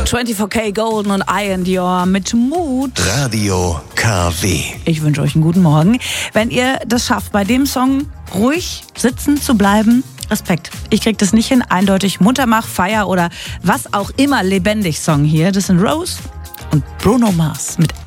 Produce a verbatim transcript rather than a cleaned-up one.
vierundzwanzig K Golden und I and Your mit Mut. Radio K W. Ich wünsche euch einen guten Morgen. Wenn ihr das schafft, bei dem Song ruhig sitzen zu bleiben, Respekt. Ich krieg das nicht hin. Eindeutig Muttermach, Feier oder was auch immer lebendig Song hier. Das sind Rose und Bruno Mars mit